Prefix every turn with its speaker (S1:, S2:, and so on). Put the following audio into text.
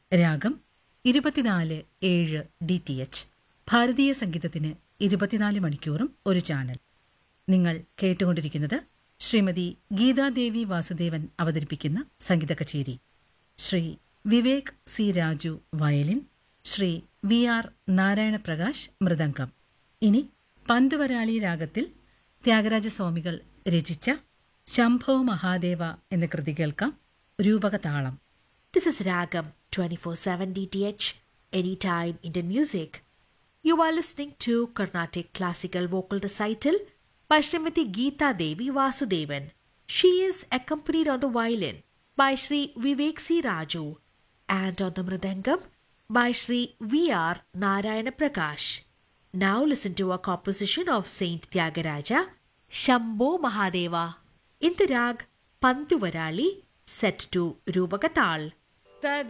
S1: രാഗം 24/7 DTH. ഭാരതീയ സംഗീതത്തിന് 24 മണിക്കൂറും ഒരു ചാനൽ. നിങ്ങൾ കേട്ടുകൊണ്ടിരിക്കുന്നത് ശ്രീമതി ഗീതാദേവി വാസുദേവൻ അവതരിപ്പിക്കുന്ന സംഗീത കച്ചേരി. Shri Vivek C Raju violin, Shri VR Narayanaprakash mridangam. ഇനി പന്തുവരാളി രാഗത്തിൽ ത്യാഗരാജസ്വാമികൾ രചിച്ച ശംഭോ മഹാദേവ എന്ന കൃതി കേൾക്കാം. രൂപകതാളം.
S2: This is Ragam 24/7 DTH, anytime Indian music. You are listening to Carnatic classical vocal recital by Srimati Geeta Devi Vasudevan. She is accompanied on the violin by Sri Vivek C. Raju and on the mridangam by Sri VR Narayana Prakash. Now listen to a composition of Saint Tyagaraja, Shambho Mahadeva, in the rag Panduvarali, set to Rupakatal.